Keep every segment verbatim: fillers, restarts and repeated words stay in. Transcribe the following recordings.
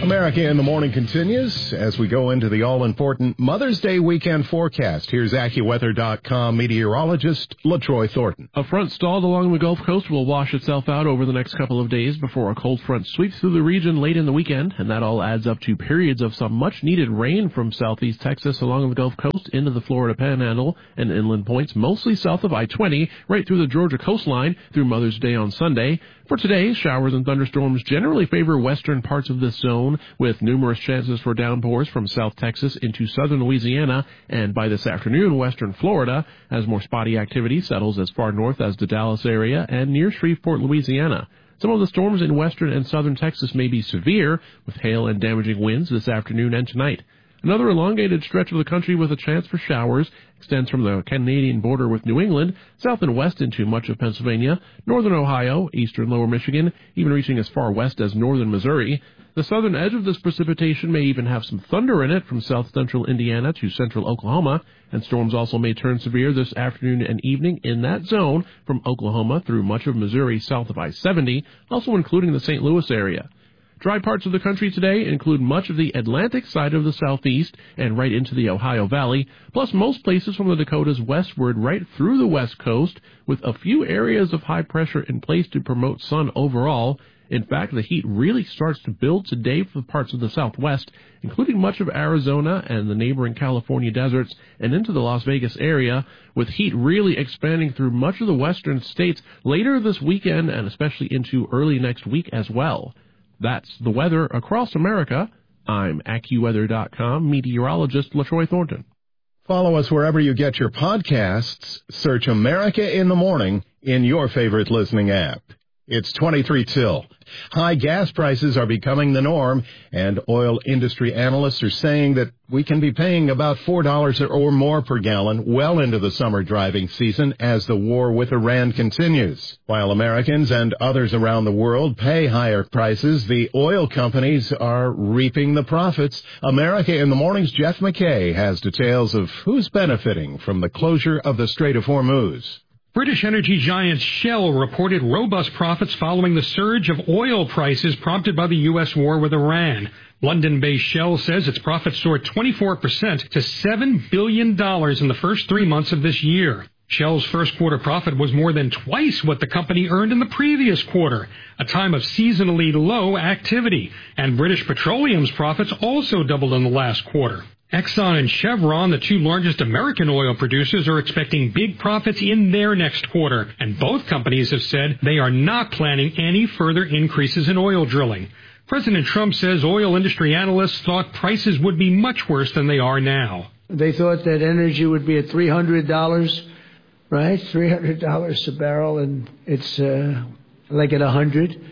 America in the Morning continues as we go into the all-important Mother's Day weekend forecast. Here's AccuWeather dot com meteorologist LaTroy Thornton. A front stalled along the Gulf Coast will wash itself out over the next couple of days before a cold front sweeps through the region late in the weekend, and that all adds up to periods of some much-needed rain from southeast Texas along the Gulf Coast into the Florida Panhandle and inland points, mostly south of I twenty, right through the Georgia coastline through Mother's Day on Sunday. For today, showers and thunderstorms generally favor western parts of this zone, with numerous chances for downpours from South Texas into southern Louisiana, and by this afternoon, western Florida, as more spotty activity settles as far north as the Dallas area and near Shreveport, Louisiana. Some of the storms in western and southern Texas may be severe, with hail and damaging winds this afternoon and tonight. Another elongated stretch of the country with a chance for showers extends from the Canadian border with New England, south and west into much of Pennsylvania, northern Ohio, eastern lower Michigan, even reaching as far west as northern Missouri. The southern edge of this precipitation may even have some thunder in it from south-central Indiana to central Oklahoma, and storms also may turn severe this afternoon and evening in that zone from Oklahoma through much of Missouri south of I seventy, also including the Saint Louis area. Dry parts of the country today include much of the Atlantic side of the southeast and right into the Ohio Valley, plus most places from the Dakotas westward right through the west coast, with a few areas of high pressure in place to promote sun overall. In fact, the heat really starts to build today for parts of the southwest, including much of Arizona and the neighboring California deserts and into the Las Vegas area, with heat really expanding through much of the western states later this weekend and especially into early next week as well. That's the weather across America. I'm AccuWeather dot com meteorologist LaTroy Thornton. Follow us wherever you get your podcasts. Search America in the Morning in your favorite listening app. It's twenty-three till. High gas prices are becoming the norm, and oil industry analysts are saying that we can be paying about four dollars or more per gallon well into the summer driving season as the war with Iran continues. While Americans and others around the world pay higher prices, the oil companies are reaping the profits. America in the Morning's Jeff McKay has details of who's benefiting from the closure of the Strait of Hormuz. British energy giant Shell reported robust profits following the surge of oil prices prompted by the U S war with Iran. London-based Shell says its profits soared twenty-four percent to seven billion dollars in the first three months of this year. Shell's first quarter profit was more than twice what the company earned in the previous quarter, a time of seasonally low activity. And British Petroleum's profits also doubled in the last quarter. Exxon and Chevron, the two largest American oil producers, are expecting big profits in their next quarter, and both companies have said they are not planning any further increases in oil drilling. President Trump says oil industry analysts thought prices would be much worse than they are now. They thought that energy would be at three hundred dollars, right? three hundred dollars a barrel, and it's uh, like at one hundred dollars.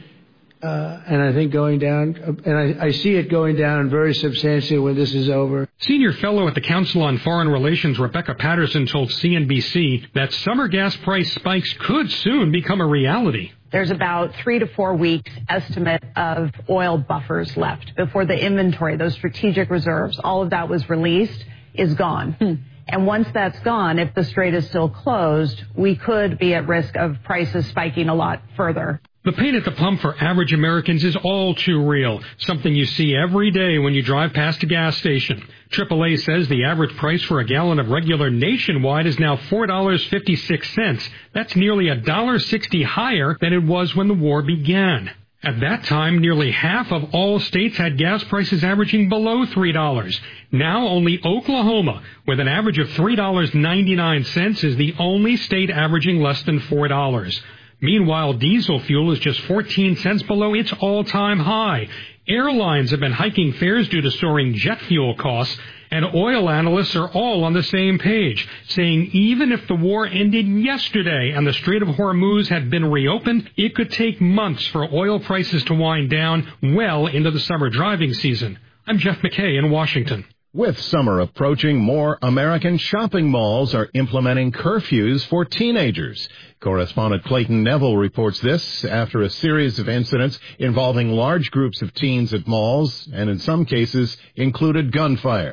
Uh, and I think going down, and I, I see it going down very substantially when this is over. Senior fellow at the Council on Foreign Relations, Rebecca Patterson, told C N B C that summer gas price spikes could soon become a reality. There's about three to four weeks estimate of oil buffers left before the inventory, those strategic reserves, all of that was released, is gone. Hmm. And once that's gone, if the strait is still closed, we could be at risk of prices spiking a lot further. The pain at the pump for average Americans is all too real, something you see every day when you drive past a gas station. triple A says the average price for a gallon of regular nationwide is now four dollars and fifty-six cents. That's nearly one dollar sixty higher than it was when the war began. At that time, nearly half of all states had gas prices averaging below three dollars. Now only Oklahoma, with an average of three dollars and ninety-nine cents, is the only state averaging less than four dollars. Meanwhile, diesel fuel is just fourteen cents below its all-time high. Airlines have been hiking fares due to soaring jet fuel costs, and oil analysts are all on the same page, saying even if the war ended yesterday and the Strait of Hormuz had been reopened, it could take months for oil prices to wind down well into the summer driving season. I'm Jeff McKay in Washington. With summer approaching, more American shopping malls are implementing curfews for teenagers. Correspondent Clayton Neville reports this after a series of incidents involving large groups of teens at malls and in some cases included gunfire.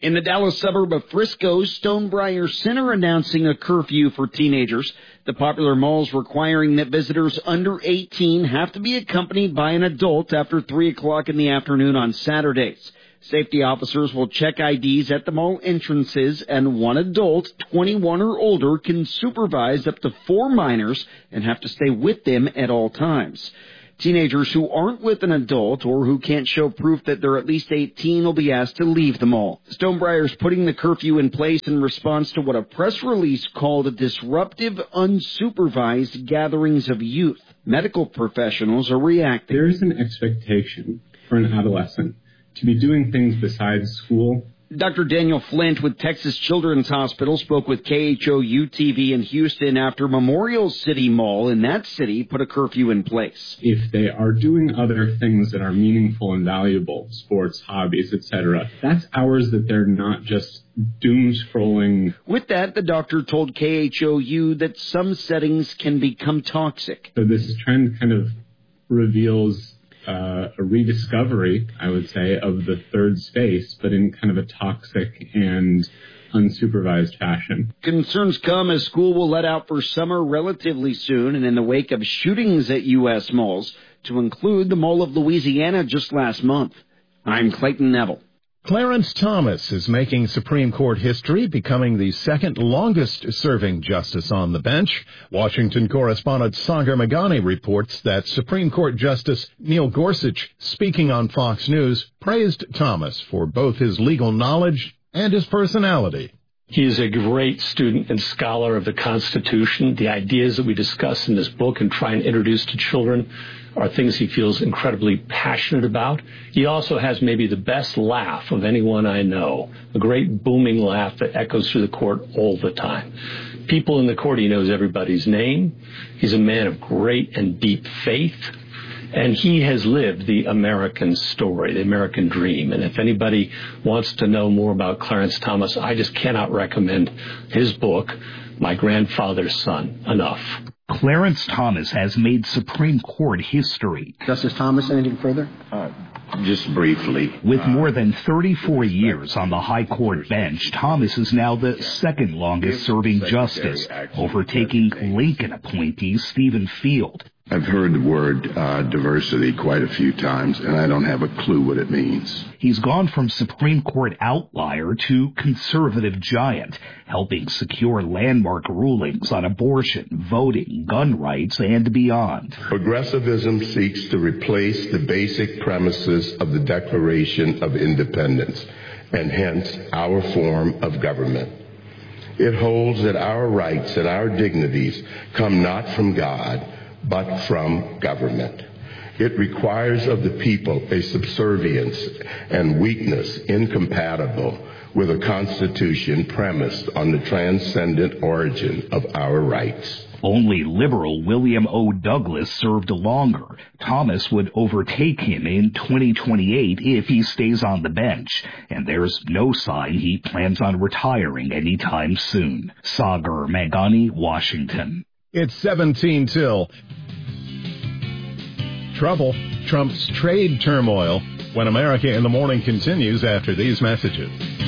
In the Dallas suburb of Frisco, Stonebriar Center announcing a curfew for teenagers. The popular mall is requiring that visitors under eighteen have to be accompanied by an adult after three o'clock in the afternoon on Saturdays. Safety officers will check I Ds at the mall entrances, and one adult, twenty-one or older, can supervise up to four minors and have to stay with them at all times. Teenagers who aren't with an adult or who can't show proof that they're at least eighteen will be asked to leave the mall. Stonebriar is putting the curfew in place in response to what a press release called disruptive, unsupervised gatherings of youth. Medical professionals are reacting. There is an expectation for an adolescent to be doing things besides school. Doctor Daniel Flint with Texas Children's Hospital spoke with K H O U T V in Houston after Memorial City Mall in that city put a curfew in place. If they are doing other things that are meaningful and valuable, sports, hobbies, et cetera, that's hours that they're not just doom scrolling. With that, the doctor told K H O U that some settings can become toxic. So this trend kind of reveals Uh, a rediscovery, I would say, of the third space, but in kind of a toxic and unsupervised fashion. Concerns come as school will let out for summer relatively soon and in the wake of shootings at U S malls, to include the Mall of Louisiana just last month. I'm Clayton Neville. Clarence Thomas is making Supreme Court history, becoming the second longest-serving justice on the bench. Washington correspondent Sagar Meghani reports that Supreme Court Justice Neil Gorsuch, speaking on Fox News, praised Thomas for both his legal knowledge and his personality. He is a great student and scholar of the Constitution. The ideas that we discuss in this book and try and introduce to children are things he feels incredibly passionate about. He also has maybe the best laugh of anyone I know, a great booming laugh that echoes through the court all the time. People in the court, he knows everybody's name. He's a man of great and deep faith. And he has lived the American story, the American dream. And if anybody wants to know more about Clarence Thomas, I just cannot recommend his book, My Grandfather's Son, enough. Clarence Thomas has made Supreme Court history. Justice Thomas, anything further? Uh, just briefly. With more than thirty-four years on the high court bench, Thomas is now the second longest serving justice, overtaking Lincoln appointee Stephen Field. I've heard the word uh, diversity quite a few times, and I don't have a clue what it means. He's gone from Supreme Court outlier to conservative giant, helping secure landmark rulings on abortion, voting, gun rights, and beyond. Progressivism seeks to replace the basic premises of the Declaration of Independence, and hence our form of government. It holds that our rights and our dignities come not from God, but from government. It requires of the people a subservience and weakness incompatible with a constitution premised on the transcendent origin of our rights. Only liberal William O. Douglas served longer. Thomas would overtake him in twenty twenty-eight if he stays on the bench, and there's no sign he plans on retiring anytime soon. Sagar Meghani, Washington. It's seventeen till. Trouble, Trump's trade turmoil, when America in the Morning continues after these messages.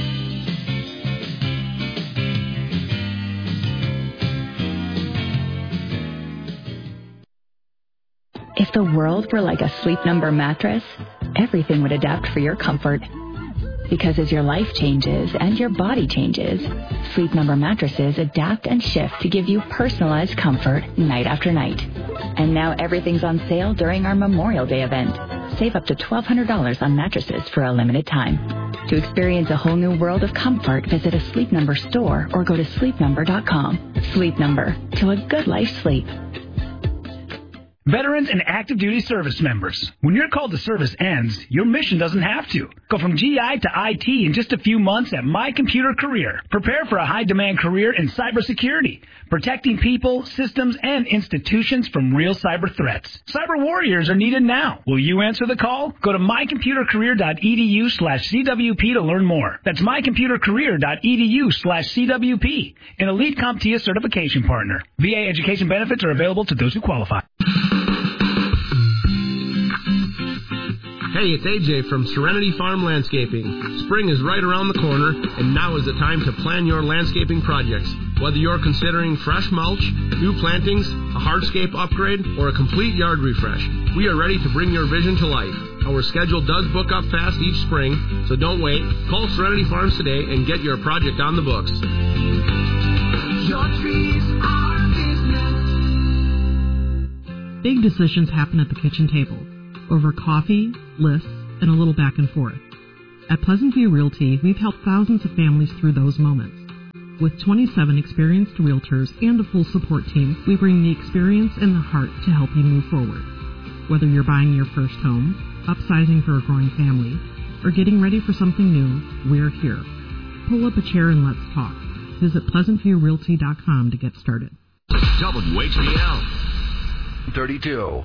If the world were like a Sleep Number mattress, everything would adapt for your comfort. Because as your life changes and your body changes, Sleep Number mattresses adapt and shift to give you personalized comfort night after night. And now everything's on sale during our Memorial Day event. Save up to twelve hundred dollars on mattresses for a limited time. To experience a whole new world of comfort, visit a Sleep Number store or go to sleep number dot com. Sleep Number, to a good life sleep. Veterans and active duty service members, when your call to service ends, your mission doesn't have to. Go from G I to I T in just a few months at My Computer Career. Prepare for a high-demand career in cybersecurity, protecting people, systems, and institutions from real cyber threats. Cyber warriors are needed now. Will you answer the call? Go to my computer career dot e d u slash c w p to learn more. That's my computer career dot e d u slash c w p, an elite CompTIA certification partner. V A education benefits are available to those who qualify. Hey, it's A J from Serenity Farm Landscaping. Spring is right around the corner, and now is the time to plan your landscaping projects. Whether you're considering fresh mulch, new plantings, a hardscape upgrade, or a complete yard refresh, we are ready to bring your vision to life. Our schedule does book up fast each spring, so don't wait. Call Serenity Farms today and get your project on the books. Your trees are business. Big decisions happen at the kitchen table, over coffee, lists, and a little back and forth. At Pleasant View Realty, we've helped thousands of families through those moments. With twenty-seven experienced realtors and a full support team, we bring the experience and the heart to help you move forward. Whether you're buying your first home, upsizing for a growing family, or getting ready for something new, we're here. Pull up a chair and let's talk. Visit pleasant view realty dot com to get started. W H B L thirty-two.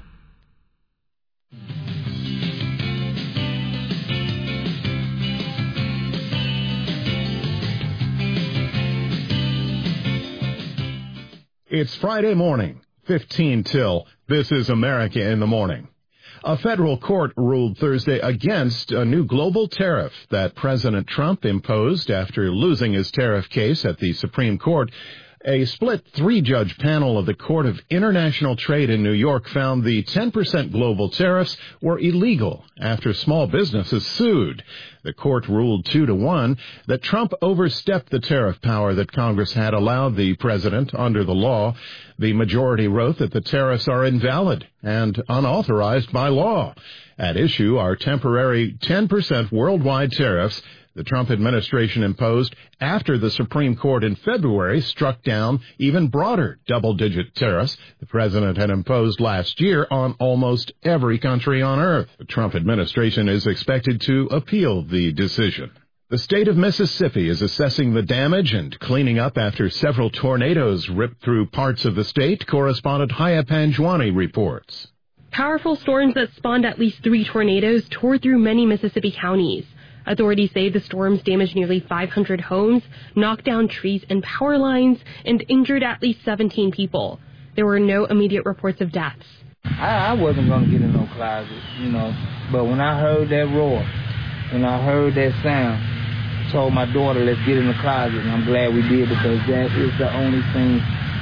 It's Friday morning, fifteen till. This is America in the Morning. A federal court ruled Thursday against a new global tariff that President Trump imposed after losing his tariff case at the Supreme Court. A split three-judge panel of the Court of International Trade in New York found the ten percent global tariffs were illegal after small businesses sued. The court ruled two to one that Trump overstepped the tariff power that Congress had allowed the president under the law. The majority wrote that the tariffs are invalid and unauthorized by law. At issue are temporary ten percent worldwide tariffs the Trump administration imposed after the Supreme Court in February struck down even broader double-digit tariffs the president had imposed last year on almost every country on earth. The Trump administration is expected to appeal the decision. The state of Mississippi is assessing the damage and cleaning up after several tornadoes ripped through parts of the state. Correspondent Haya Panjwani reports. Powerful storms that spawned at least three tornadoes tore through many Mississippi counties. Authorities say the storms damaged nearly five hundred homes, knocked down trees and power lines, and injured at least seventeen people. There were no immediate reports of deaths. I, I wasn't going to get in no closet, you know, but when I heard that roar, when I heard that sound, I told my daughter, let's get in the closet, and I'm glad we did, because that is the only thing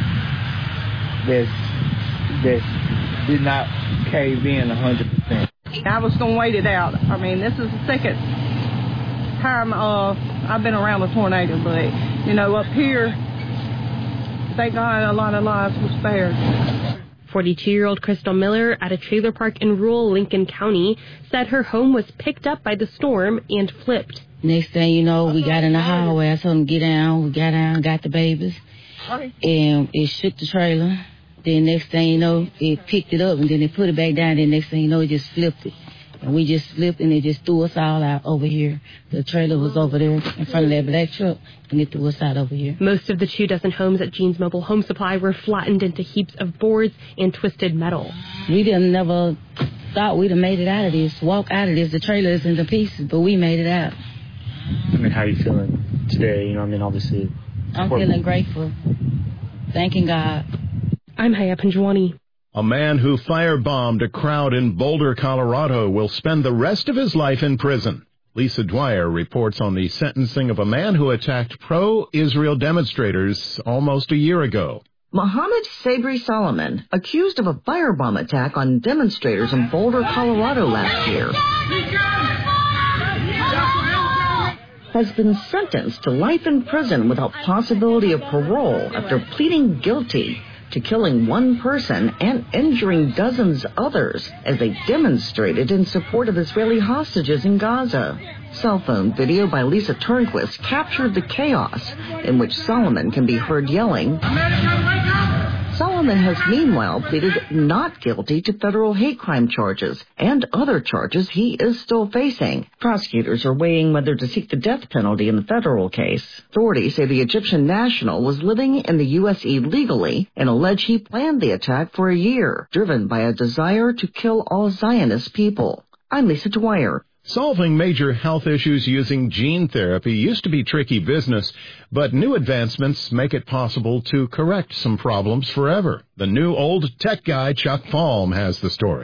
that's, that did not cave in one hundred percent. I was going to wait it out. I mean, this is the second time uh, I've been around a tornado, but, you know, up here, thank God a lot of lives were spared. forty-two-year-old Crystal Miller at a trailer park in rural Lincoln County said her home was picked up by the storm and flipped. Next thing you know, we got in the hallway. I told them get down. We got down, got the babies, and it shook the trailer. Then next thing you know, it picked it up, and then they put it back down. Then next thing you know, it just flipped it. And we just flipped, and it just threw us all out over here. The trailer was over there in front of that black truck, and it threw us out over here. Most of the two dozen homes at Jean's Mobile Home Supply were flattened into heaps of boards and twisted metal. We didn't never thought we'd have made it out of this, walk out of this. The trailer is into pieces, but we made it out. I mean, how are you feeling today? You know, I mean, obviously. I'm feeling grateful. Thanking God. I'm Haya Panjwani. A man who firebombed a crowd in Boulder, Colorado will spend the rest of his life in prison. Lisa Dwyer reports on the sentencing of a man who attacked pro-Israel demonstrators almost a year ago. Mohammed Sabri Solomon, accused of a firebomb attack on demonstrators in Boulder, Colorado last year, has been sentenced to life in prison without possibility of parole after pleading guilty to killing one person and injuring dozens others as they demonstrated in support of Israeli hostages in Gaza. Cell phone video by Lisa Turnquist captured the chaos in which Solomon can be heard yelling. Solomon has meanwhile pleaded not guilty to federal hate crime charges and other charges he is still facing. Prosecutors are weighing whether to seek the death penalty in the federal case. Authorities say the Egyptian national was living in the U S illegally and allege he planned the attack for a year, driven by a desire to kill all Zionist people. I'm Lisa Dwyer. Solving major health issues using gene therapy used to be tricky business, but new advancements make it possible to correct some problems forever. The new old tech guy, Chuck Palm, has the story.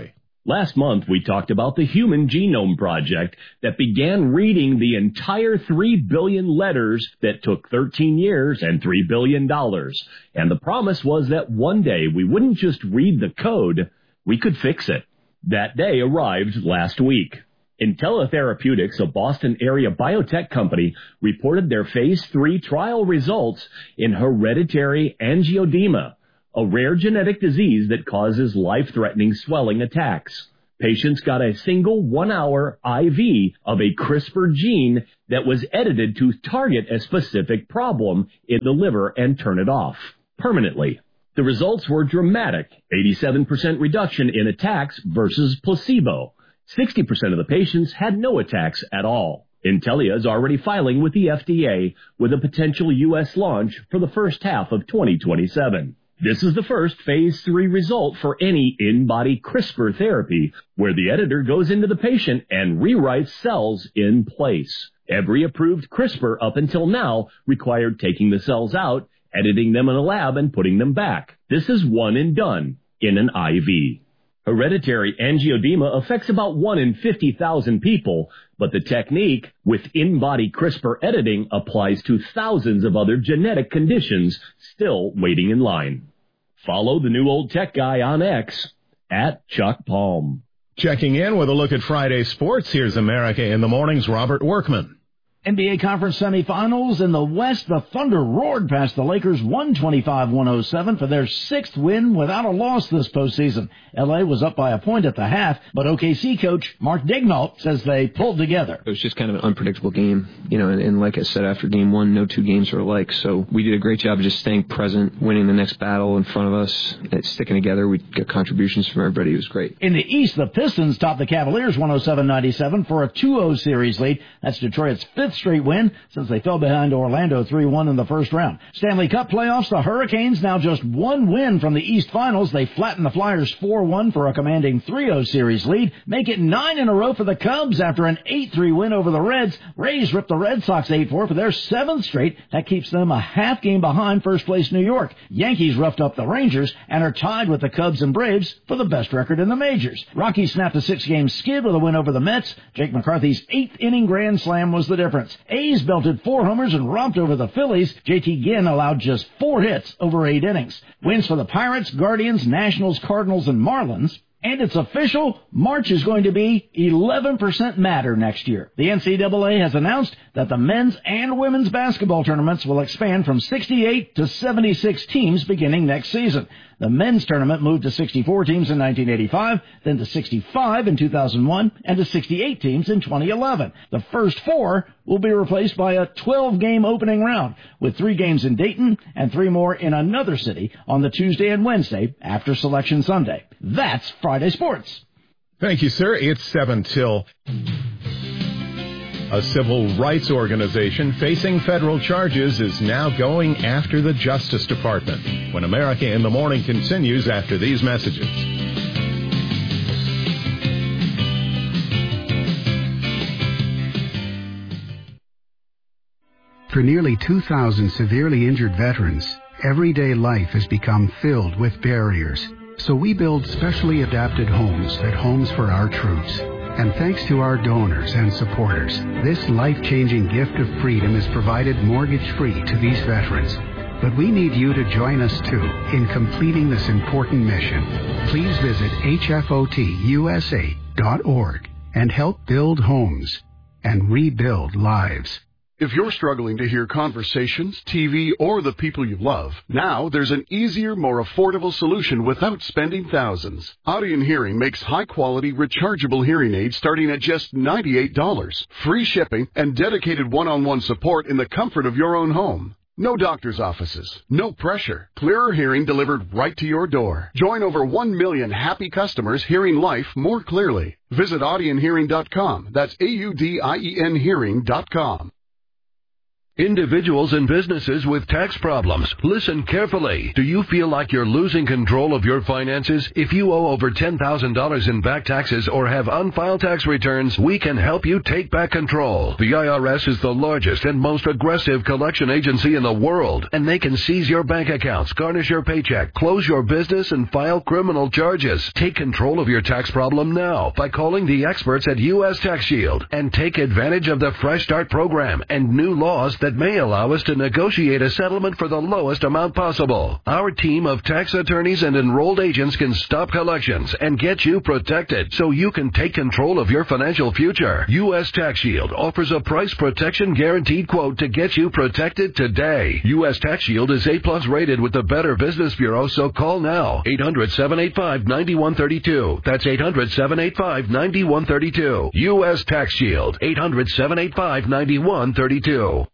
Last month, we talked about the Human Genome Project that began reading the entire three billion letters that took thirteen years and three billion dollars. And the promise was that one day we wouldn't just read the code, we could fix it. That day arrived last week. Intellia Therapeutics, a Boston-area biotech company, reported their phase three trial results in hereditary angioedema, a rare genetic disease that causes life-threatening swelling attacks. Patients got a single one-hour I V of a CRISPR gene that was edited to target a specific problem in the liver and turn it off permanently. The results were dramatic, eighty-seven percent reduction in attacks versus placebo. sixty percent of the patients had no attacks at all. Intellia is already filing with the F D A with a potential U S launch for the first half of twenty twenty-seven. This is the first phase three result for any in-body CRISPR therapy, where the editor goes into the patient and rewrites cells in place. Every approved CRISPR up until now required taking the cells out, editing them in a lab, and putting them back. This is one and done in an I V. Hereditary angioedema affects about one in fifty thousand people, but the technique with in-body CRISPR editing applies to thousands of other genetic conditions still waiting in line. Follow the new old tech guy on X at Chuck Palm. Checking in with a look at Friday sports, here's America in the Morning's Robert Workman. N B A Conference semifinals in the West, the Thunder roared past the Lakers one twenty-five one oh seven for their sixth win without a loss this postseason. L A was up by a point at the half, but O K C coach Mark Daigneault says they pulled together. It was just kind of an unpredictable game, you know, and, and like I said, after game one, no two games are alike, so we did a great job of just staying present, winning the next battle in front of us, and sticking together. We got contributions from everybody. It was great. In the East, the Pistons topped the Cavaliers one oh seven ninety-seven for a two oh series lead. That's Detroit's fifth straight win since they fell behind Orlando three one in the first round. Stanley Cup playoffs, the Hurricanes now just one win from the East Finals. They flattened the Flyers four one for a commanding three oh series lead, make it nine in a row for the Cubs after an eight three win over the Reds. Rays ripped the Red Sox eight four for their seventh straight. That keeps them a half game behind first place New York. Yankees roughed up the Rangers and are tied with the Cubs and Braves for the best record in the majors. Rockies snapped a six-game skid with a win over the Mets. Jake McCarthy's eighth inning grand slam was the difference. A's belted four homers and romped over the Phillies. J T Ginn allowed just four hits over eight innings. Wins for the Pirates, Guardians, Nationals, Cardinals, and Marlins. And it's official, March is going to be eleven percent madder next year. The N C double A has announced that the men's and women's basketball tournaments will expand from sixty-eight to seventy-six teams beginning next season. The men's tournament moved to sixty-four teams in nineteen eighty-five, then to sixty-five in two thousand one, and to sixty-eight teams in twenty eleven. The first four will be replaced by a twelve-game opening round, with three games in Dayton and three more in another city on the Tuesday and Wednesday after Selection Sunday. That's Friday Sports. Thank you, sir. It's seven till. A civil rights organization facing federal charges is now going after the Justice Department. When America in the Morning continues after these messages. For nearly two thousand severely injured veterans, everyday life has become filled with barriers. So we build specially adapted homes at Homes for Our Troops. And thanks to our donors and supporters, this life-changing gift of freedom is provided mortgage-free to these veterans. But we need you to join us, too, in completing this important mission. Please visit H F O T U S A dot org and help build homes and rebuild lives. If you're struggling to hear conversations, T V, or the people you love, now there's an easier, more affordable solution without spending thousands. Audion Hearing makes high-quality, rechargeable hearing aids starting at just ninety-eight dollars. Free shipping and dedicated one-on-one support in the comfort of your own home. No doctor's offices, no pressure. Clearer hearing delivered right to your door. Join over one million happy customers hearing life more clearly. Visit Audion Hearing dot com. That's A U D I E N Hearing dot com. Individuals and businesses with tax problems, listen carefully. Do you feel like you're losing control of your finances? If you owe over ten thousand dollars in back taxes or have unfiled tax returns, we can help you take back control. The I R S is the largest and most aggressive collection agency in the world, and they can seize your bank accounts, garnish your paycheck, close your business, and file criminal charges. Take control of your tax problem now by calling the experts at U S Tax Shield and take advantage of the Fresh Start program and new laws that may allow us to negotiate a settlement for the lowest amount possible. Our team of tax attorneys and enrolled agents can stop collections and get you protected so you can take control of your financial future. U S Tax Shield offers a price protection guaranteed quote to get you protected today. U S Tax Shield is A plus rated with the Better Business Bureau, so call now. eight hundred, seven eight five, nine one three two. That's eight hundred, seven eight five, nine one three two. U S Tax Shield. eight hundred, seven eight five, nine one three two.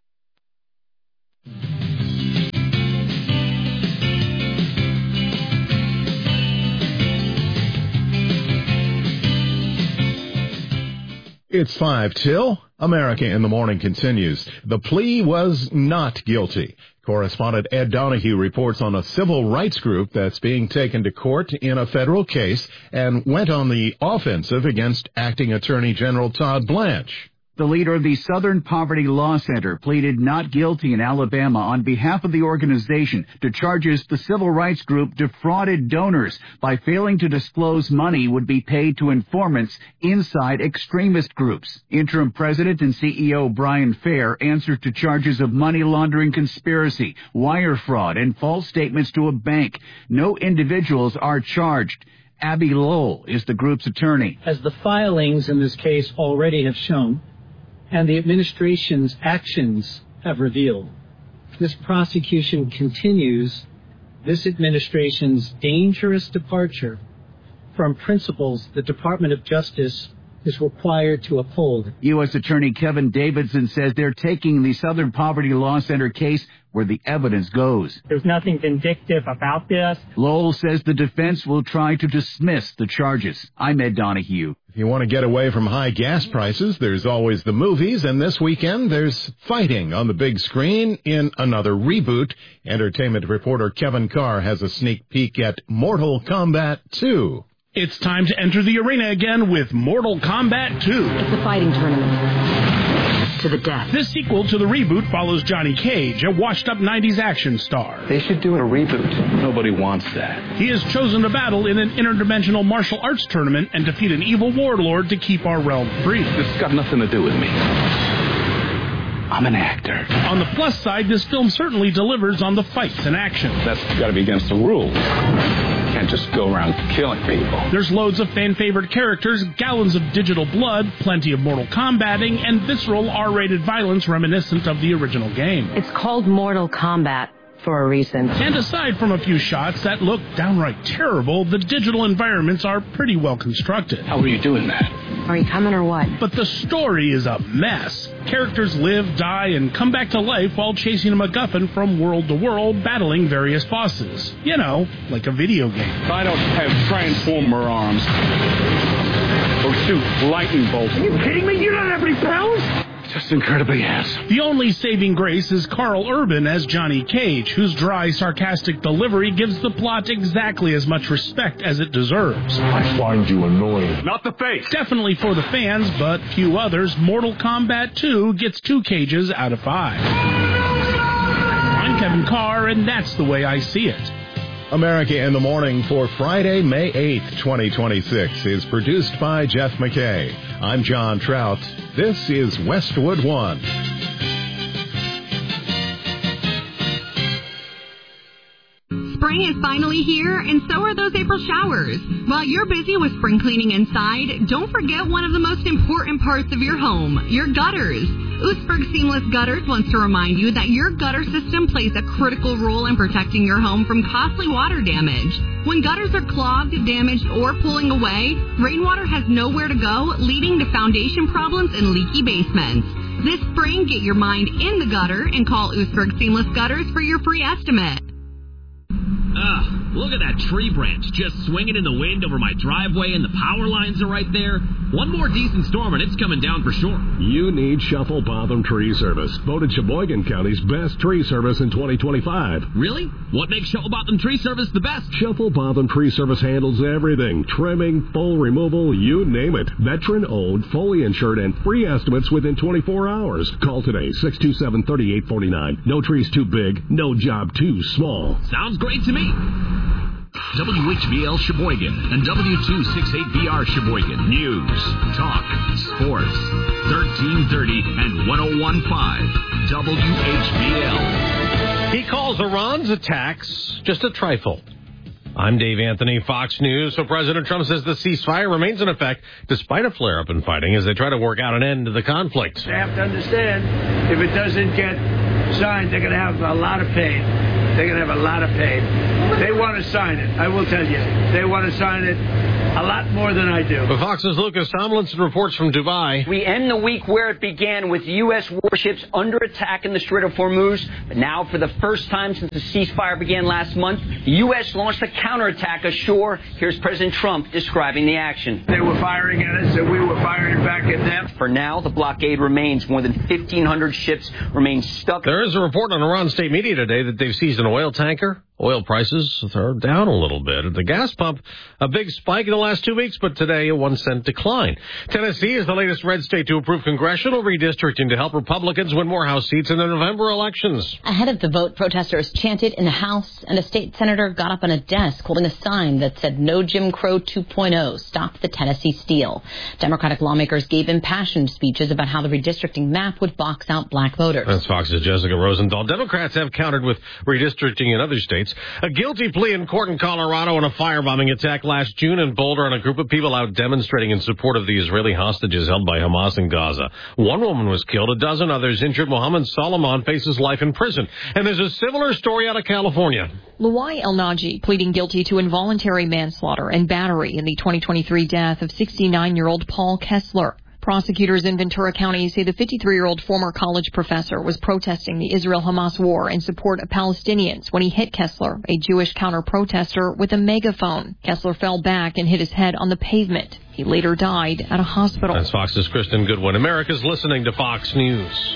It's five till. America in the Morning continues. The plea was not guilty. Correspondent Ed Donahue reports on a civil rights group that's being taken to court in a federal case and went on the offensive against Acting Attorney General Todd Blanche. The leader of the Southern Poverty Law Center pleaded not guilty in Alabama on behalf of the organization to charges the civil rights group defrauded donors by failing to disclose money would be paid to informants inside extremist groups. Interim President and C E O Brian Fair answered to charges of money laundering conspiracy, wire fraud, and false statements to a bank. No individuals are charged. Abby Lowell is the group's attorney. As the filings in this case already have shown, and the administration's actions have revealed, this prosecution continues this administration's dangerous departure from principles the Department of Justice is required to uphold. U S Attorney Kevin Davidson says they're taking the Southern Poverty Law Center case where the evidence goes. There's nothing vindictive about this. Lowell says the defense will try to dismiss the charges. I'm Ed Donahue. If you want to get away from high gas prices, there's always the movies, and this weekend there's fighting on the big screen in another reboot. Entertainment reporter Kevin Carr has a sneak peek at Mortal Kombat two. It's time to enter the arena again with Mortal Kombat two. It's a fighting tournament. To the death. This sequel to the reboot follows Johnny Cage, a washed-up nineties action star. They should do a reboot. Nobody wants that. He is chosen to battle in an interdimensional martial arts tournament and defeat an evil warlord to keep our realm free. This has got nothing to do with me. I'm an actor. On the plus side, this film certainly delivers on the fights and action. That's got to be against the rules. Can't just go around killing people. There's loads of fan-favorite characters, gallons of digital blood, plenty of Mortal Kombating, and visceral R-rated violence reminiscent of the original game. It's called Mortal Kombat for a reason. And aside from a few shots that look downright terrible, the digital environments are pretty well constructed. How are you doing that? Are you coming or what? But the story is a mess. Characters live, die, and come back to life while chasing a MacGuffin from world to world, battling various bosses. You know, like a video game. I don't have transformer arms. Or shoot lightning bolts. Are you kidding me? You don't have any powers? Just incredibly handsome. The only saving grace is Carl Urban as Johnny Cage, whose dry, sarcastic delivery gives the plot exactly as much respect as it deserves. I find you annoying. Not the face. Definitely for the fans, but few others, Mortal Kombat two gets two Cages out of five. I'm Kevin Carr, and that's the way I see it. America in the Morning for Friday, May eighth, twenty twenty-six is produced by Jeff McKay. I'm John Trout. This is Westwood One. Spring is finally here, and so are those April showers. While you're busy with spring cleaning inside, don't forget one of the most important parts of your home, your gutters. Oostburg Seamless Gutters wants to remind you that your gutter system plays a critical role in protecting your home from costly water damage. When gutters are clogged, damaged, or pulling away, rainwater has nowhere to go, leading to foundation problems and leaky basements. This spring, get your mind in the gutter and call Oostburg Seamless Gutters for your free estimate. Ugh, look at that tree branch just swinging in the wind over my driveway and the power lines are right there. One more decent storm and it's coming down for sure. You need Shuffle Botham Tree Service, voted Sheboygan County's best tree service in twenty twenty-five. Really? What makes Shuffle Botham Tree Service the best? Shuffle Botham Tree Service handles everything. Trimming, full removal, you name it. Veteran-owned, fully insured, and free estimates within twenty-four hours. Call today, six two seven, three eight four nine. No tree's too big, no job too small. Sounds great to me. W H B L Sheboygan and W two sixty-eight B R Sheboygan. News, talk, sports. thirteen thirty and ten fifteen. W H B L. He calls Iran's attacks just a trifle. I'm Dave Anthony, Fox News. So President Trump says the ceasefire remains in effect despite a flare-up in fighting as they try to work out an end to the conflict. They have to understand if it doesn't get signed, they're going to have a lot of pain. They're going to have a lot of pain. They want to sign it. I will tell you. They want to sign it a lot more than I do. But Fox's Lucas Tomlinson reports from Dubai. We end the week where it began with U S warships under attack in the Strait of Hormuz. But now, for the first time since the ceasefire began last month, the U S launched a counterattack ashore. Here's President Trump describing the action. They were firing at us and we were firing back at them. For now, the blockade remains. More than fifteen hundred ships remain stuck. There is a report on Iran state media today that they've seized an oil tanker. Oil prices are down a little bit. At the gas pump, a big spike in the last two weeks, but today a one cent decline. Tennessee is the latest red state to approve congressional redistricting to help Republicans win more House seats in the November elections. Ahead of the vote, protesters chanted in the House, and a state senator got up on a desk holding a sign that said "No Jim Crow two point oh, stop the Tennessee steal." Democratic lawmakers gave impassioned speeches about how the redistricting map would box out black voters. That's Fox's Jessica Rosenthal. Democrats have countered with redistricting in other states. A guilty plea in court in Colorado in a firebombing attack last June in Boulder, and a group of people out demonstrating in support of the Israeli hostages held by Hamas in Gaza. One woman was killed, a dozen others injured. Mohammed Solomon faces life in prison. And there's a similar story out of California. Luai El-Naji pleading guilty to involuntary manslaughter and battery in the twenty twenty-three death of sixty-nine-year-old Paul Kessler. Prosecutors in Ventura County say the fifty-three-year-old former college professor was protesting the Israel-Hamas war in support of Palestinians when he hit Kessler, a Jewish counter-protester, with a megaphone. Kessler fell back and hit his head on the pavement. He later died at a hospital. That's Fox's Kristen Goodwin. America's listening to Fox News.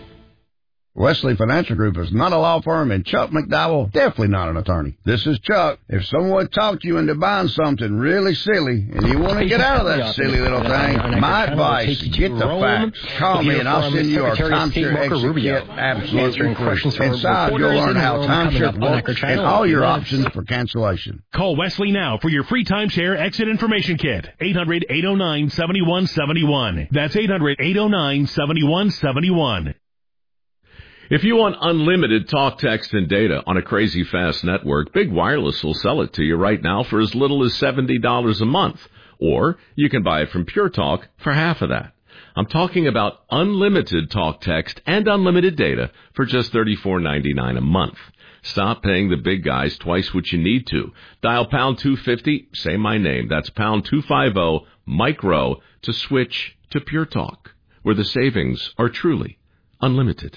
Wesley Financial Group is not a law firm, and Chuck McDowell, definitely not an attorney. This is Chuck. If someone talked you into buying something really silly, and you want to get out of that silly little thing, my advice, get the facts. Call me, and I'll send you our timeshare exit kit absolutely free. Inside, you'll learn how timeshare works and all your options for cancellation. Call Wesley now for your free timeshare exit information kit. eight hundred, eight oh nine, seven one seven one. That's eight hundred, eight oh nine, seven one seven one. If you want unlimited talk, text, and data on a crazy fast network, Big Wireless will sell it to you right now for as little as seventy dollars a month. Or you can buy it from Pure Talk for half of that. I'm talking about unlimited talk, text, and unlimited data for just thirty-four ninety-nine a month. Stop paying the big guys twice what you need to. Dial pound two fifty, say my name. That's pound two fifty, micro, to switch to Pure Talk, where the savings are truly unlimited.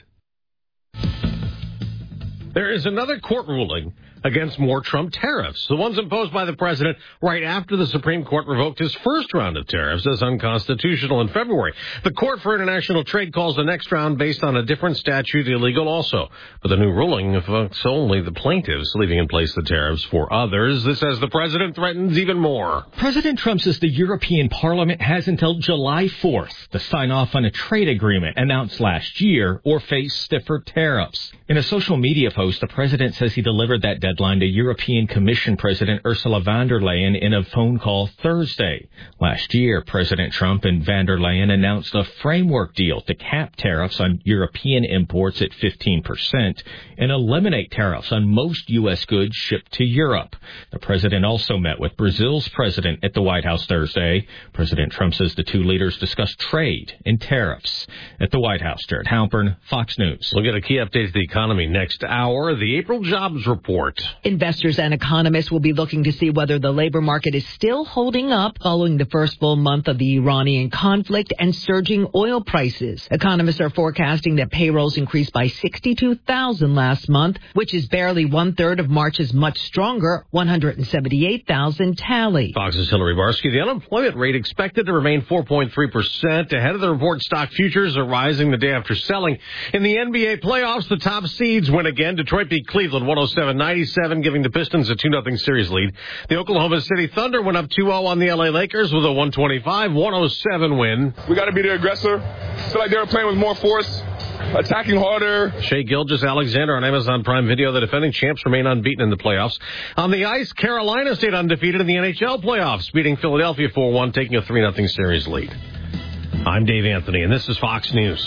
There is another court ruling against more Trump tariffs, the ones imposed by the president right after the Supreme Court revoked his first round of tariffs as unconstitutional in February. The Court for International Trade calls the next round based on a different statute illegal also. But the new ruling affects only the plaintiffs, leaving in place the tariffs for others. This as the president threatens even more. President Trump says the European Parliament has until July fourth to sign off on a trade agreement announced last year or face stiffer tariffs. In a social media post, the president says he delivered that deadline to European Commission President Ursula von der Leyen in a phone call Thursday. Last year, President Trump and von der Leyen announced a framework deal to cap tariffs on European imports at fifteen percent and eliminate tariffs on most U S goods shipped to Europe. The president also met with Brazil's president at the White House Thursday. President Trump says the two leaders discussed trade and tariffs. At the White House, Jared Halpern, Fox News. We'll get a key update to the economy next hour. The April jobs report Investors and economists will be looking to see whether the labor market is still holding up following the first full month of the Iranian conflict and surging oil prices. Economists are forecasting that payrolls increased by sixty-two thousand last month, which is barely one-third of March's much stronger one hundred seventy-eight thousand tally. Fox's Hillary Barsky. The unemployment rate expected to remain four point three percent. Ahead of the report, stock futures are rising the day after selling. In the N B A playoffs, the top seeds win again. Detroit beat Cleveland one oh seven ninety-seven, giving the Pistons a two nothing series lead. The Oklahoma City Thunder went up two oh on the L A Lakers with a one twenty-five one oh seven win. We got to be the aggressor. Feel like they were playing with more force, attacking harder. Shea Gilgeous-Alexander on Amazon Prime Video. The defending champs remain unbeaten in the playoffs. On the ice, Carolina stayed undefeated in the N H L playoffs, beating Philadelphia four one, taking a three nothing series lead. I'm Dave Anthony, and this is Fox News.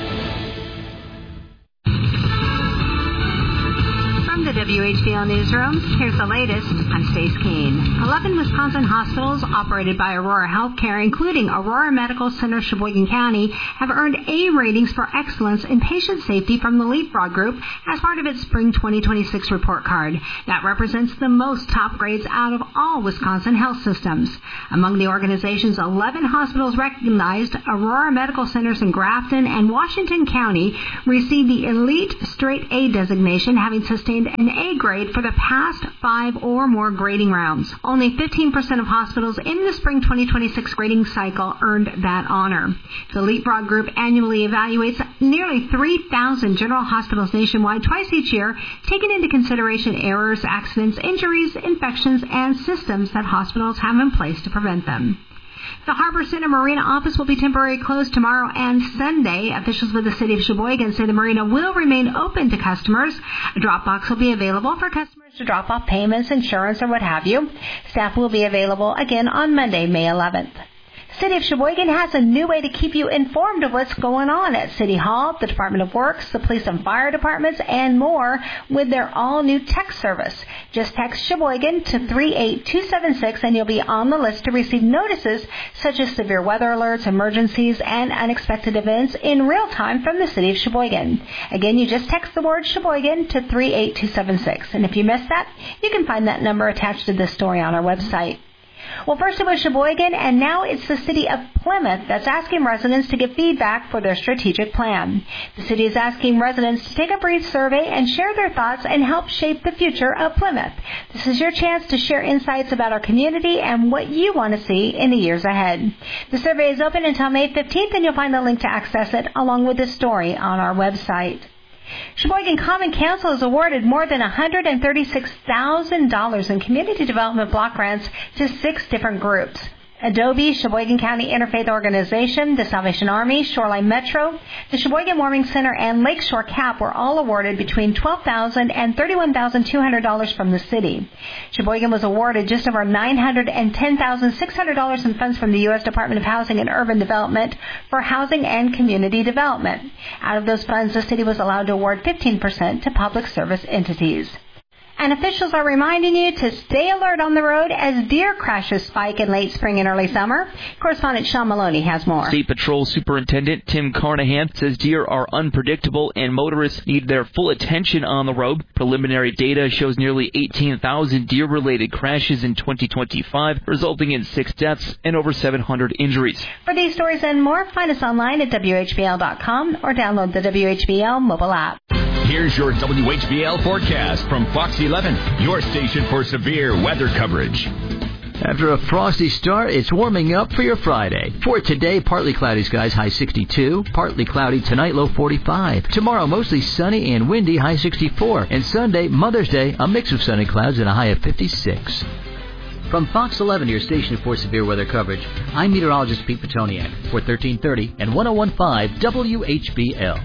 From the W H B L Newsroom, here's the latest. I'm Stace Keene. eleven Wisconsin hospitals operated by Aurora Healthcare, including Aurora Medical Center, Sheboygan County, have earned A ratings for excellence in patient safety from the Leapfrog Group as part of its Spring twenty twenty-six report card. That represents the most top grades out of all Wisconsin health systems. Among the organization's eleven hospitals recognized, Aurora Medical Centers in Grafton and Washington County received the Elite Straight A designation, having sustained an A grade for the past five or more grading rounds. Only fifteen percent of hospitals in the Spring twenty twenty-six grading cycle earned that honor. The Leapfrog Group annually evaluates nearly three thousand general hospitals nationwide twice each year, taking into consideration errors, accidents, injuries, infections, and systems that hospitals have in place to prevent them. The Harbor Center Marina office will be temporarily closed tomorrow and Sunday. Officials with the city of Sheboygan say the marina will remain open to customers. A drop box will be available for customers to drop off payments, insurance, or what have you. Staff will be available again on Monday, May eleventh. City of Sheboygan has a new way to keep you informed of what's going on at City Hall, the Department of Works, the police and fire departments, and more with their all-new text service. Just text Sheboygan to three eight two seven six and you'll be on the list to receive notices such as severe weather alerts, emergencies, and unexpected events in real time from the City of Sheboygan. Again, you just text the word Sheboygan to three eight two seven six. And if you missed that, you can find that number attached to this story on our website. Well, first it was Sheboygan, and now it's the city of Plymouth that's asking residents to give feedback for their strategic plan. The city is asking residents to take a brief survey and share their thoughts and help shape the future of Plymouth. This is your chance to share insights about our community and what you want to see in the years ahead. The survey is open until May fifteenth, and you'll find the link to access it along with this story on our website. Sheboygan Common Council has awarded more than one hundred thirty-six thousand dollars in community development block grants to six different groups. Adobe, Sheboygan County Interfaith Organization, the Salvation Army, Shoreline Metro, the Sheboygan Warming Center, and Lakeshore CAP were all awarded between twelve thousand dollars and thirty-one thousand two hundred dollars from the city. Sheboygan was awarded just over nine hundred ten thousand six hundred dollars in funds from the U S Department of Housing and Urban Development for housing and community development. Out of those funds, the city was allowed to award fifteen percent to public service entities. And officials are reminding you to stay alert on the road as deer crashes spike in late spring and early summer. Correspondent Sean Maloney has more. State Patrol Superintendent Tim Carnahan says deer are unpredictable and motorists need their full attention on the road. Preliminary data shows nearly eighteen thousand deer-related crashes in twenty twenty-five, resulting in six deaths and over seven hundred injuries. For these stories and more, find us online at W H B L dot com or download the W H B L mobile app. Here's your W H B L forecast from Fox eleven, your station for severe weather coverage. After a frosty start, it's warming up for your Friday. For today, partly cloudy skies, high sixty-two. Partly cloudy tonight, low forty-five. Tomorrow, mostly sunny and windy, high sixty-four. And Sunday, Mother's Day, a mix of sunny clouds and a high of fifty-six. From Fox eleven, your station for severe weather coverage, I'm meteorologist Pete Petoniak for thirteen thirty and ten fifteen W H B L.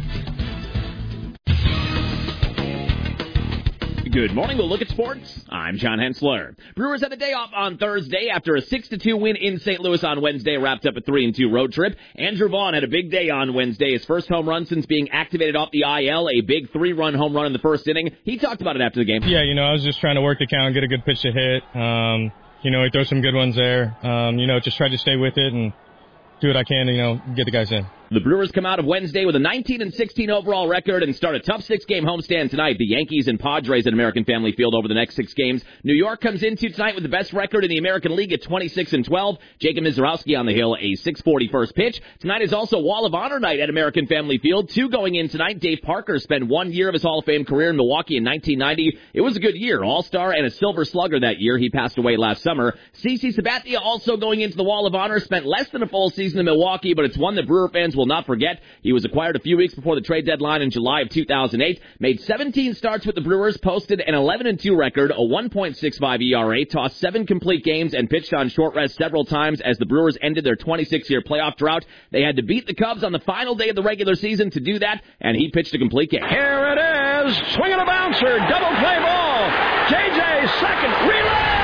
Good morning. We'll look at sports. I'm John Hensler. Brewers had a day off on Thursday after a six to two win in Saint Louis on Wednesday, wrapped up a three and two road trip. Andrew Vaughn had a big day on Wednesday, his first home run since being activated off the I L, a big three-run home run in the first inning. He talked about it after the game. Yeah, you know, I was just trying to work the count, get a good pitch to hit. Um, you know, he throws some good ones there. Um, you know, just try to stay with it and do what I can to, you know, get the guys in. The Brewers come out of Wednesday with a nineteen and sixteen overall record and start a tough six-game homestand tonight. The Yankees and Padres at American Family Field over the next six games. New York comes into tonight with the best record in the American League at twenty-six and twelve. Jacob Mizorowski on the hill, a six forty first pitch. Tonight is also Wall of Honor night at American Family Field. Two going in tonight. Dave Parker spent one year of his Hall of Fame career in Milwaukee in nineteen ninety. It was a good year. All-Star and a Silver Slugger that year. He passed away last summer. CeCe Sabathia also going into the Wall of Honor. Spent less than a full season in Milwaukee, but it's one that Brewer fans will not forget. He was acquired a few weeks before the trade deadline in July of two thousand eight. Made seventeen starts with the Brewers, posted an eleven and two record, a one point six five E R A, tossed seven complete games, and pitched on short rest several times as the Brewers ended their twenty-six year playoff drought. They had to beat the Cubs on the final day of the regular season to do that, and he pitched a complete game. Here it is, swinging a bouncer, double play ball. J J second, relay!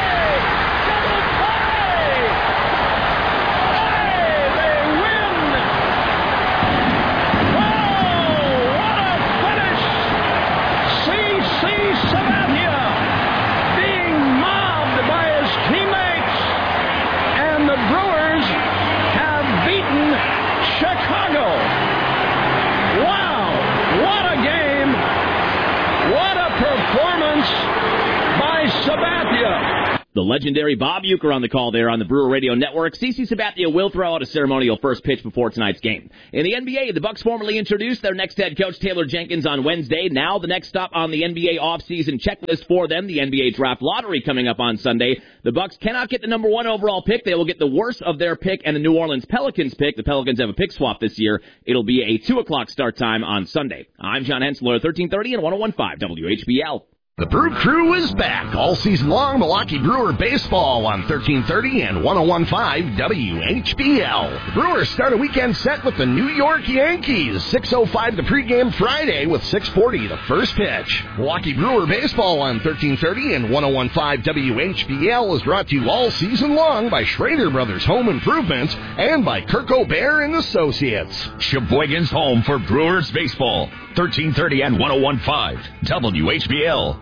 The legendary Bob Uecker on the call there on the Brewer Radio Network. CeCe Sabathia will throw out a ceremonial first pitch before tonight's game. In the N B A, the Bucks formally introduced their next head coach, Taylor Jenkins, on Wednesday. Now the next stop on the N B A offseason checklist for them, the N B A draft lottery coming up on Sunday. The Bucks cannot get the number one overall pick. They will get the worst of their pick and the New Orleans Pelicans pick. The Pelicans have a pick swap this year. It'll be a two o'clock start time on Sunday. I'm John Hensler, thirteen thirty and one oh one point five W H B L. The Brew Crew is back all season long. Milwaukee Brewer baseball on thirteen thirty and one oh one point five W H B L. The Brewers start a weekend set with the New York Yankees. six oh five the pregame Friday with six forty the first pitch. Milwaukee Brewer baseball on thirteen thirty and one oh one point five W H B L is brought to you all season long by Schrader Brothers Home Improvements and by Kirk O'Bear and Associates. Sheboygan's home for Brewers baseball. thirteen thirty and one oh one point five W H B L.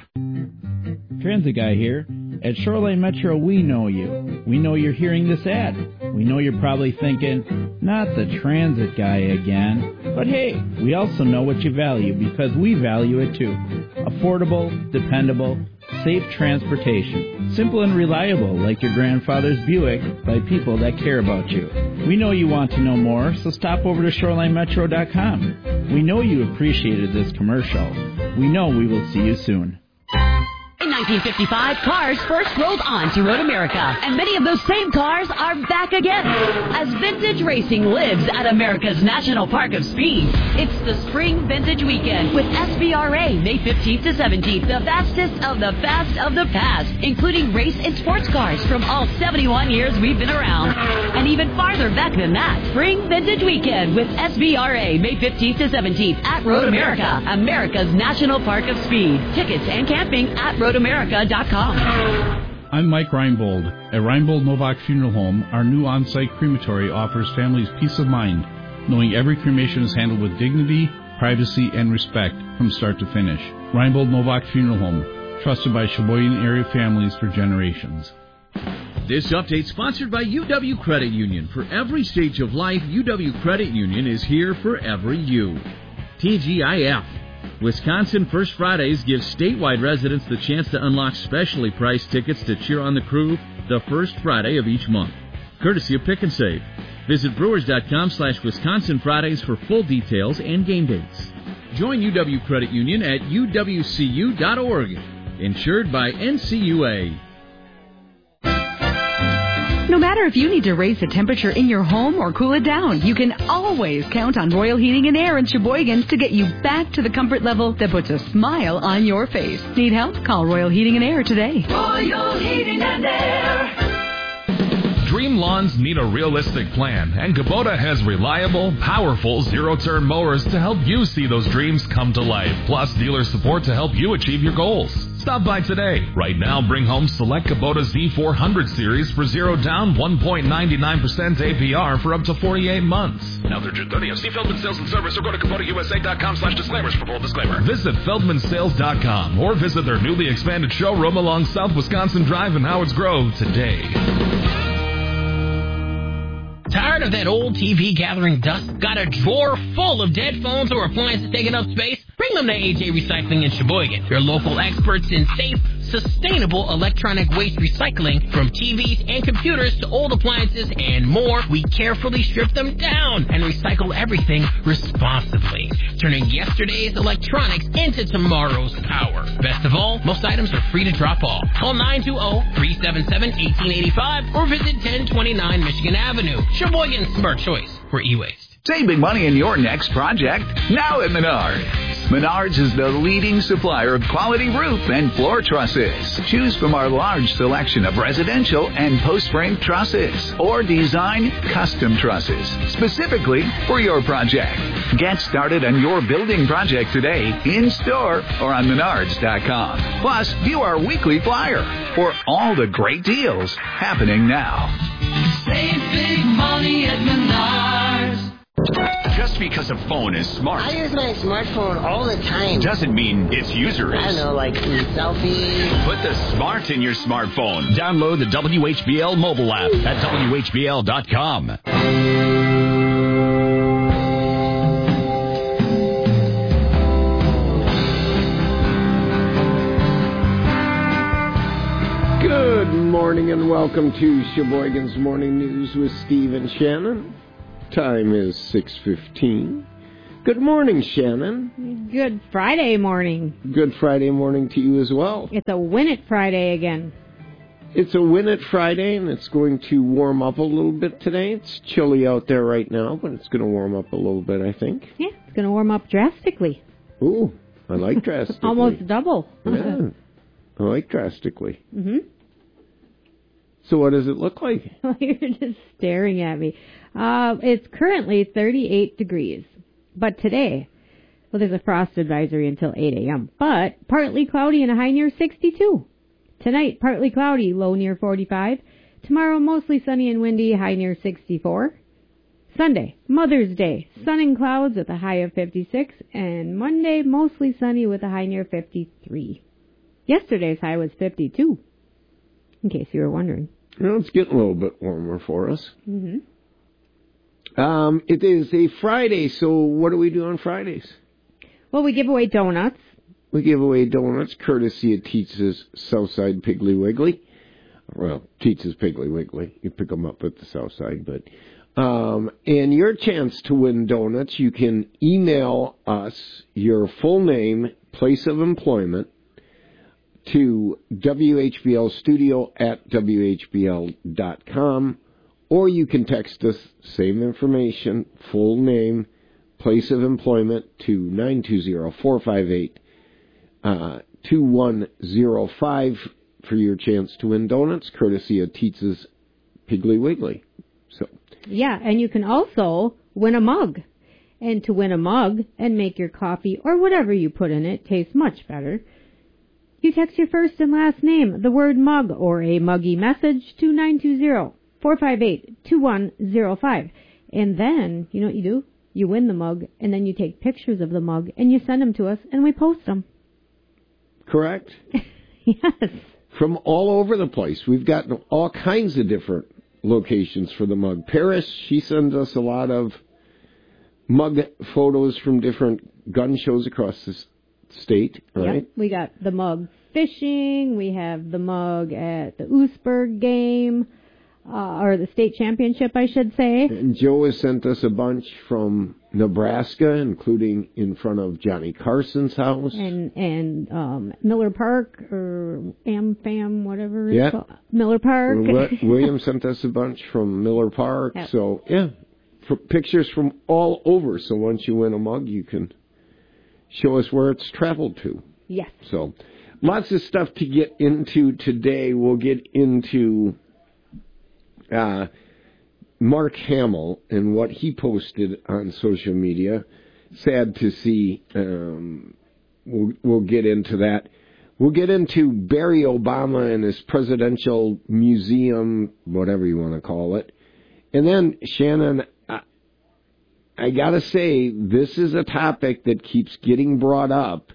Transit Guy here. At Shoreline Metro, we know you. We know you're hearing this ad. We know you're probably thinking, not the Transit Guy again. But hey, we also know what you value because we value it too. Affordable, dependable, safe transportation. Simple and reliable like your grandfather's Buick by people that care about you. We know you want to know more, so stop over to shoreline metro dot com. We know you appreciated this commercial. We know we will see you soon. In nineteen fifty-five, cars first rolled on to Road America, and many of those same cars are back again. As vintage racing lives at America's National Park of Speed, it's the Spring Vintage Weekend with S V R A May fifteenth to seventeenth, the fastest of the fast of the past, including race and sports cars from all seventy-one years we've been around. And even farther back than that, Spring Vintage Weekend with S V R A May fifteenth to seventeenth at Road America, America's National Park of Speed. Tickets and camping at road america dot com. I'm Mike Reinbold. At Reinbold Novak Funeral Home, our new on-site crematory offers families peace of mind, knowing every cremation is handled with dignity, privacy, and respect from start to finish. Reinbold Novak Funeral Home, trusted by Sheboygan area families for generations. This update sponsored by U W Credit Union. For every stage of life, U W Credit Union is here for every you. T G I F. Wisconsin First Fridays gives statewide residents the chance to unlock specially priced tickets to cheer on the crew the first Friday of each month, courtesy of Pick and Save. Visit brewers.com slash Wisconsin Fridays for full details and game dates. Join U W Credit Union at u w c u dot org. Insured by N C U A. No matter if you need to raise the temperature in your home or cool it down, you can always count on Royal Heating and Air in Sheboygan to get you back to the comfort level that puts a smile on your face. Need help? Call Royal Heating and Air today. Royal Heating and Air. Dream lawns need a realistic plan, and Kubota has reliable, powerful, zero-turn mowers to help you see those dreams come to life, plus dealer support to help you achieve your goals. Stop by today. Right now, bring home select Kubota Z four hundred series for zero down, one point nine nine percent A P R for up to forty-eight months. Now through June thirtieth, see Feldman Sales and Service or go to Kubota U S A dot com slash disclaimers for full disclaimer. Visit Feldman Sales dot com or visit their newly expanded showroom along South Wisconsin Drive in Howards Grove today. Tired of that old T V gathering dust? Got a drawer full of dead phones or appliances taking up space? Bring them to A J Recycling in Sheboygan. Your local experts in safe, sustainable electronic waste recycling. From T Vs and computers to old appliances and more, we carefully strip them down and recycle everything responsibly, turning yesterday's electronics into tomorrow's power. Best of all, most items are free to drop off. Call nine two zero, three seven seven, one eight eight five or visit ten twenty-nine Michigan Avenue. Sheboygan's smart choice for e-waste. Save big money in your next project now at Menards. Menards is the leading supplier of quality roof and floor trusses. Choose from our large selection of residential and post-frame trusses or design custom trusses specifically for your project. Get started on your building project today in store or on menards dot com. Plus, view our weekly flyer for all the great deals happening now. Save big money at Menards. Just because a phone is smart, I use my smartphone all the time. doesn't mean its user is. I don't know, like selfies. Put the smart in your smartphone. Download the W H B L mobile app at W H B L dot com. Good morning and welcome to Sheboygan's Morning News with Steve and Shannon. Time is six fifteen. Good morning, Shannon. Good Friday morning. Good Friday morning to you as well. It's a Win It Friday again. It's a Win It Friday, and it's going to warm up a little bit today. It's chilly out there right now, but it's going to warm up a little bit, I think. Yeah, it's going to warm up drastically. Ooh, I like drastically. Almost double. Yeah, I like drastically. Mm-hmm. So what does it look like? You're just staring at me. Uh, it's currently thirty-eight degrees. But today, well, there's a frost advisory until eight a.m. But partly cloudy and a high near sixty-two. Tonight, partly cloudy, low near forty-five. Tomorrow, mostly sunny and windy, high near sixty-four. Sunday, Mother's Day, sun and clouds with a high of fifty-six. And Monday, mostly sunny with a high near fifty-three. Yesterday's high was fifty-two, in case you were wondering. Well, it's getting a little bit warmer for us. Mm-hmm. Um, it is a Friday, so what do we do on Fridays? Well, we give away donuts. We give away donuts courtesy of Tietz's Southside Piggly Wiggly. Well, Tietz's Piggly Wiggly. You pick them up at the Southside, but... Um, and your chance to win donuts, you can email us your full name, place of employment, to W H B L studio at W H B L dot com, or you can text us, same information, full name, place of employment, to nine two zero, four five eight, two one zero five for your chance to win donuts, courtesy of Tietz's Piggly Wiggly. So, yeah, and you can also win a mug. And to win a mug and make your coffee or whatever you put in it taste much better, you text your first and last name, the word mug, or a muggy message to nine two zero, four five eight, two one zero five. And then, you know what you do? You win the mug, and then you take pictures of the mug, and you send them to us, and we post them. Correct? Yes. From all over the place. We've got all kinds of different locations for the mug. Paris, she sends us a lot of mug photos from different gun shows across the state, right? Yep. We got the mug fishing. We have the mug at the Oosburg game, uh, or the state championship, I should say. And Joe has sent us a bunch from Nebraska, including in front of Johnny Carson's house. And and um, Miller Park, or AmFam, whatever it's yeah. called. Miller Park. William sent us a bunch from Miller Park. Yep. So, yeah, for pictures from all over. So once you win a mug, you can show us where it's traveled to. Yes. So, lots of stuff to get into today. We'll get into uh, Mark Hamill and what he posted on social media. Sad to see. Um, we'll, we'll get into that. We'll get into Barry Obama and his presidential museum, whatever you want to call it. And then, Shannon, I gotta say, this is a topic that keeps getting brought up,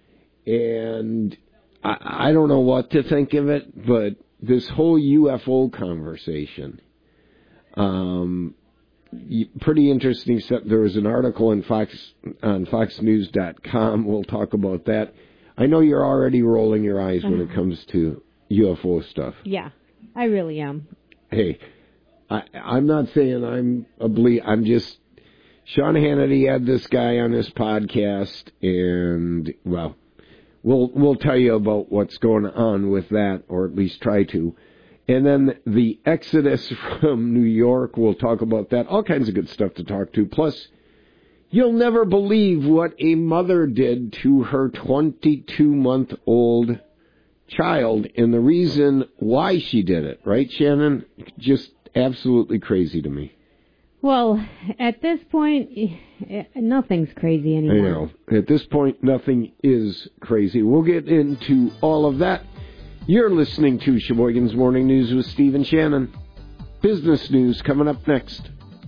and I, I don't know what to think of it, but this whole U F O conversation. Um, pretty interesting stuff. There was an article on Fox on fox news dot com. We'll talk about that. I know you're already rolling your eyes when it comes to U F O stuff. Yeah, I really am. Hey, I, I'm not saying I'm a ble- I'm just... Sean Hannity had this guy on his podcast, and, well, we'll we'll tell you about what's going on with that, or at least try to. And then the exodus from New York, we'll talk about that. All kinds of good stuff to talk to. Plus, you'll never believe what a mother did to her twenty-two-month-old child, and the reason why she did it, right, Shannon? Just absolutely crazy to me. Well, at this point, nothing's crazy anymore. I know. At this point, nothing is crazy. We'll get into all of that. You're listening to Sheboygan's Morning News with Steve and Shannon. Business news coming up next.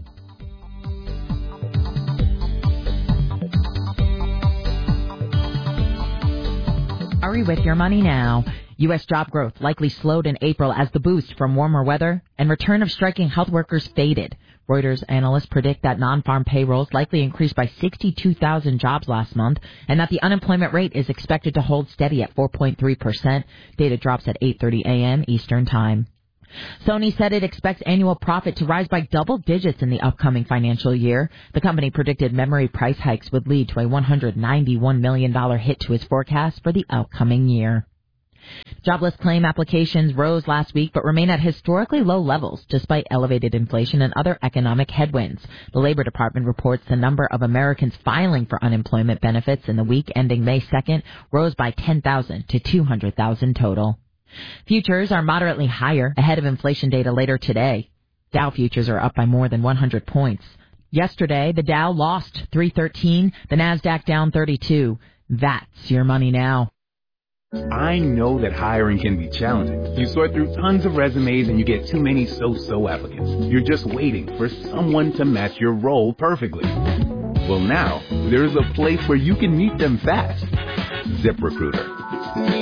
Hurry with your money now. U S job growth likely slowed in April as the boost from warmer weather and return of striking health workers faded. Reuters analysts predict that non-farm payrolls likely increased by sixty-two thousand jobs last month and that the unemployment rate is expected to hold steady at four point three percent. Data drops at eight thirty a.m. Eastern Time. Sony said it expects annual profit to rise by double digits in the upcoming financial year. The company predicted memory price hikes would lead to a one hundred ninety-one million dollars hit to its forecast for the upcoming year. Jobless claim applications rose last week but remain at historically low levels despite elevated inflation and other economic headwinds. The Labor Department reports the number of Americans filing for unemployment benefits in the week ending May second rose by ten thousand to two hundred thousand total. Futures are moderately higher ahead of inflation data later today. Dow futures are up by more than one hundred points. Yesterday, the Dow lost three thirteen, the Nasdaq down thirty-two. That's your money now. I know that hiring can be challenging. You sort through tons of resumes and you get too many so-so applicants. You're just waiting for someone to match your role perfectly. Well, now, there's a place where you can meet them fast. ZipRecruiter.